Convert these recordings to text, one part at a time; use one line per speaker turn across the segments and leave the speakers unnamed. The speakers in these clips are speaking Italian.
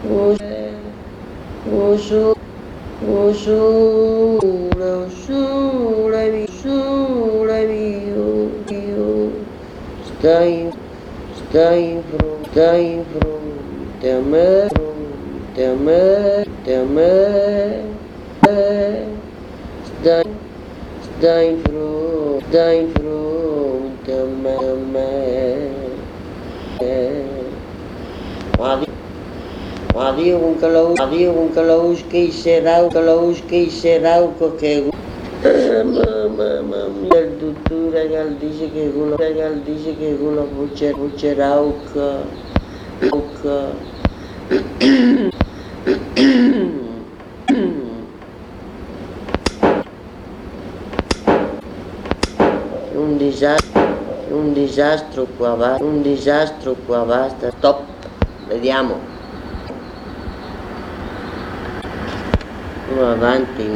Usura, usura, usura, usura, mio, está em fronte a me, está em fronte a me. Adio com calaús que será o que a doutora gal dice che gula bucerauca un disastro qua basta, stop, vediamo. Avanti,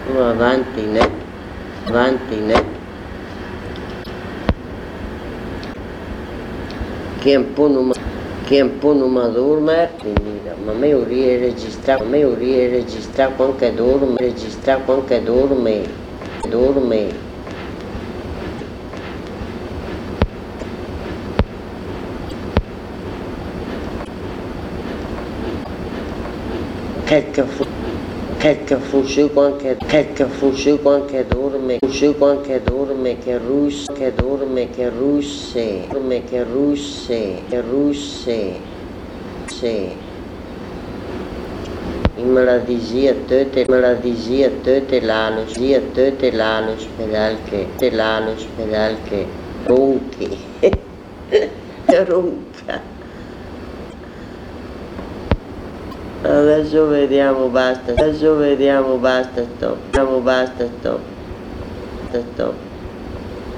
che un po' non mi dorme, ma me io registrare quanto dorme. Che fuscio quanche dorme, che russe. In maladisia tete l'all'ospedale che ronchi. Ronca. Adesso vediamo, basta, stop.